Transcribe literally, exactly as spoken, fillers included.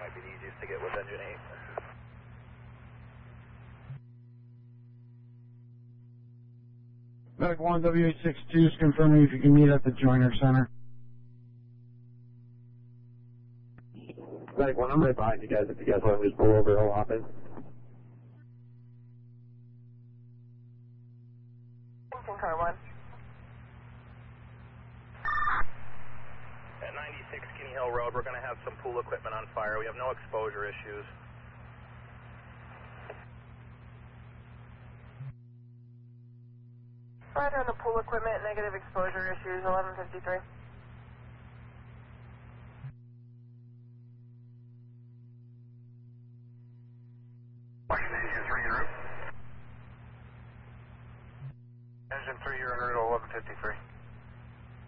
might be the easiest to get with engine eight. Medic one, W eight six two is confirming if you can meet at the Joiner Center. Medic one, I'm right behind you guys. If you guys want to just pull over, I'll hop in. Car one. At ninety-six Skinny Hill Road, we're going to have some pool equipment on fire. We have no exposure issues. Right on the pool equipment, negative exposure issues, eleven fifty-three. Engine three en route. Engine three, you're en route eleven fifty-three.